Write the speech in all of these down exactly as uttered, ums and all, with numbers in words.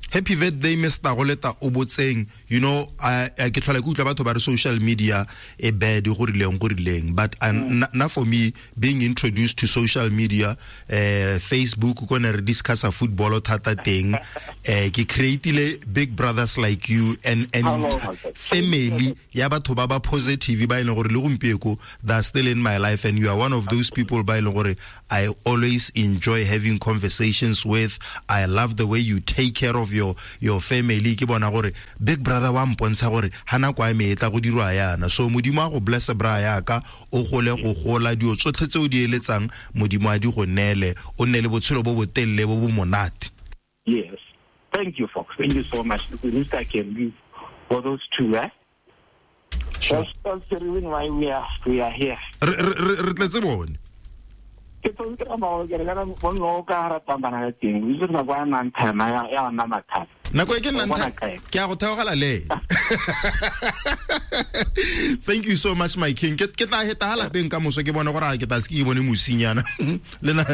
Happy birthday, Mister Goleta Obotseng. You know, I I get like good about social media a bad but and mm. now for me being introduced to social media, uh, Facebook gonna discuss a football tata thing. Uh, create big brothers like you and and Hello, family. Yaba to baba positive by that's still in my life, and you are one of those people by I always enjoy having conversations with. I love the way you take care of your your family. Ke bona gore big brother wa mpontsha gore hana kwa me etla go dirwa yana, so modimo a go bless bra ya ka o gole go gola dio tsotletse o di eletsang modimo a di go nele o nne le botshelo bo botelle bo bo monate. Yes, thank you folks, thank you so much. The least I can do for those two, eh? Sure. That's the reason why we are we are here. Re re tletse bone ke tlo ke ba ke re kana mo no ka ra tambana le ting we just na kwa na ntana ya ya na matha na ko ke nna ke a go theogela le. Thank you so much my king. Ke ke tla heta hala beng ka moso ke bona gore a ke tla se ke bone musinyana le na.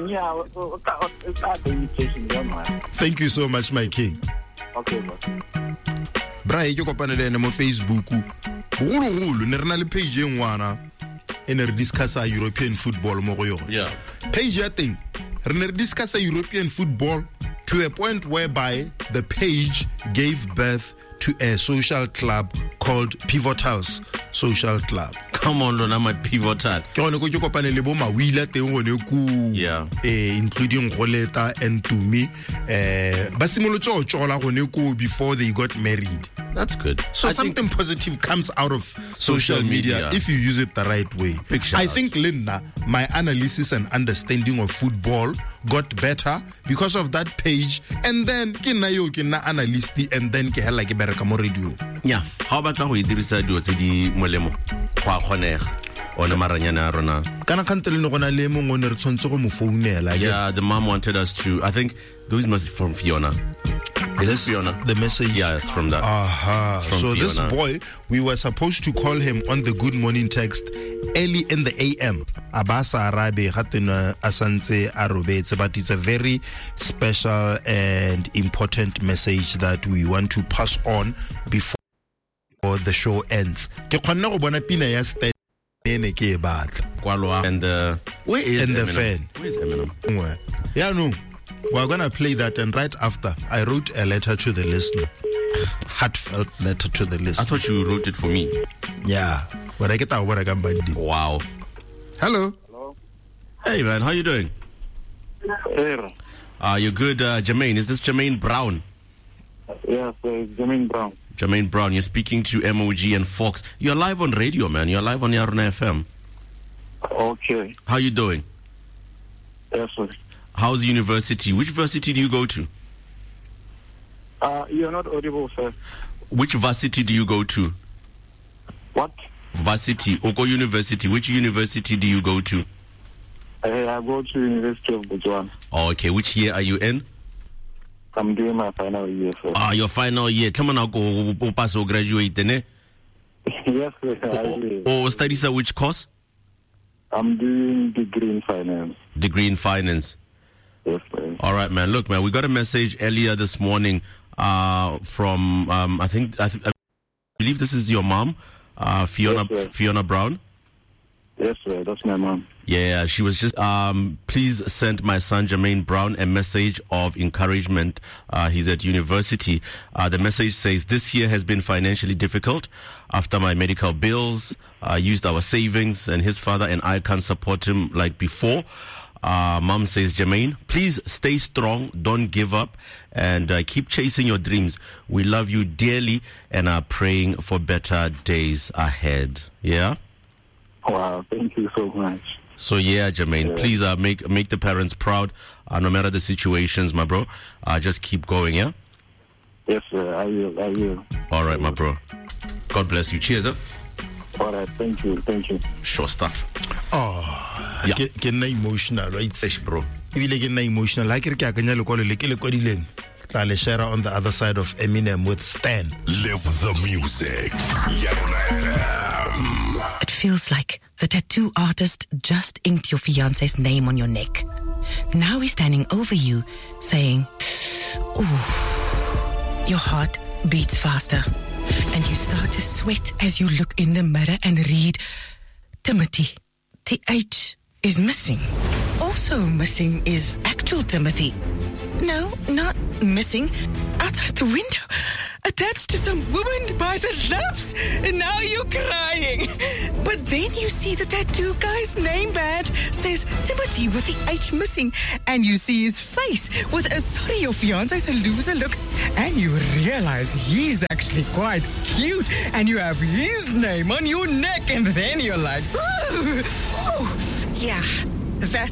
Thank you so much my king. Okay boss. Bra ke kopane le ene mo Facebook golo golo ne rena le page e ngwana and re discuss a European football mo go yona. Yeah. Page ya thing. Re discuss a European football to a point whereby the page gave birth to a social club called Pivotals Social Club. Come on, Lona, my Pivotal. Yeah. Eh, including Roleta and Tumi. Eh, before they got married. That's good. So I something positive comes out of social, social media, media if you use it the right way. I think, Linda, my analysis and understanding of football got better because of that page, and then kina yo kina analyst and then ke hela ke bereka mo radio. Yeah, how about go idirisa dio tse di molemo go kgonega ona maranyana rona kana kantele no gona le mo ngone re tshwantse go mo founela. Yeah, the mom wanted us to. I think those must be from Fiona. Is this Fiona? The message? Yeah, it's from that. Aha. From so Fiona. This boy, we were supposed to call him on the Good Morning text early in the A M. Abasa Arabe Hatena Asante Arobetse, but it's a very special and important message that we want to pass on before the show ends. Ke khona go bona pina ya stand ene ke batla. Kwalwa and the where is and the Eminem? fan. Where is Eminem? Yeah, no. We're gonna play that, and right after, I wrote a letter to the listener, heartfelt letter to the listener. I thought you wrote it for me. Yeah, but I get out what I can buy. Wow. Hello. Hello. Hey man, how you doing? Hey. Are uh, you good, uh, Jermaine? Is this Jermaine Brown? Yes, uh, Jermaine Brown. Jermaine Brown, you're speaking to M O G and Fox. You're live on radio, man. You're live on Yarona F M. Okay. How you doing? Yes, sir. How's university? Which varsity do you go to? Uh, you're not audible, sir. Which varsity do you go to? What? Varsity. Oko University. Which university do you go to? Uh, I go to University of Botswana. Oh, okay. Which year are you in? I'm doing my final year, sir. Ah, your final year. Come on, now go pass or graduate, ne? Yes, sir. I will. Oh, study sir, which course? I'm doing degree in finance. Degree in finance. Yes, sir. All right, man. Look, man, we got a message earlier this morning uh, from, um, I think, I, th- I believe this is your mom, uh, Fiona Yes, sir. Fiona Brown. Yes, sir. That's my mom. Yeah, she was just, um, please send my son Jermaine Brown a message of encouragement. Uh, he's at university. Uh, the message says, this year has been financially difficult. After my medical bills, I uh, used our savings, and his father and I can't support him like before. Uh, Mom says, Jermaine, please stay strong, don't give up, and uh, keep chasing your dreams. We love you dearly and are praying for better days ahead. Yeah? Wow, thank you so much. So yeah, Jermaine, yeah. please uh, make make the parents proud, uh, no matter the situations, my bro. Uh, just keep going, yeah? Yes, sir, I will, I will. All right, my bro. God bless you. Cheers, huh? All right, thank you, thank you. Sure stuff. Oh, yeah. Get, get emotional, right? Ish, bro. If you get emotional, like you're going to call it, share on the other side of Eminem with Stan. Live the music. It feels like the tattoo artist just inked your fiance's name on your neck. Now he's standing over you, saying, ooh. Your heart beats faster, and you start to sweat as you look in the mirror and read, Timothy. The H is missing. Also missing is actual Timothy. No, not missing. Outside the window, attached to some woman by the lips. And now you're crying. But then you see the tattoo guy's name badge says Timothy with the H missing. And you see his face with a sorry your fiance's a loser look. And you realize he's actually quite cute. And you have his name on your neck. And then you're like, ooh, ooh, yeah, that's